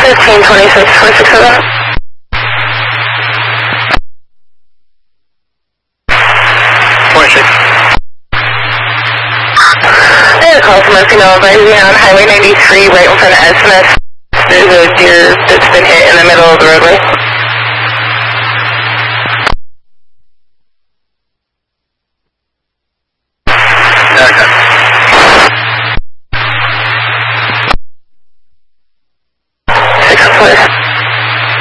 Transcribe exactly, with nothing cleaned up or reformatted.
fifteen twenty-six twenty-six of that. twenty-six. I had a call from Murphy Mill advising on Highway ninety-three right in front of S M S. There's a deer that's been hit in the middle of the roadway.